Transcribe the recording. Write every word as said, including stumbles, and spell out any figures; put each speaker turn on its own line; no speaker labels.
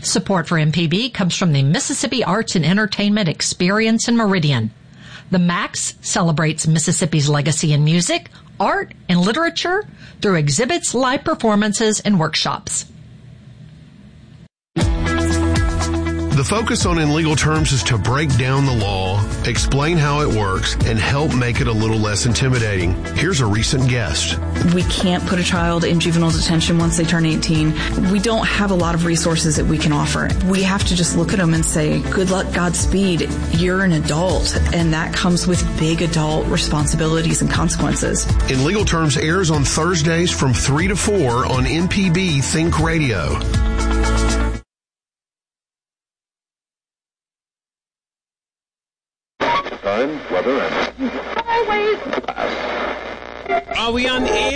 Support for M P B comes from the Mississippi Arts and Entertainment Experience in Meridian. The MAX celebrates Mississippi's legacy in music, art, and literature through exhibits, live performances, and workshops.
The focus on In Legal Terms is to break down the law, explain how it works, and help make it a little less intimidating. Here's a recent guest.
We can't put a child in juvenile detention once they turn eighteen. We don't have a lot of resources that we can offer. We have to just look at them and say, good luck, Godspeed. You're an adult, and that comes with big adult responsibilities and consequences.
In Legal Terms airs on Thursdays from three to four on M P B Think Radio.
Time, weather, and highways.
Are we on the air?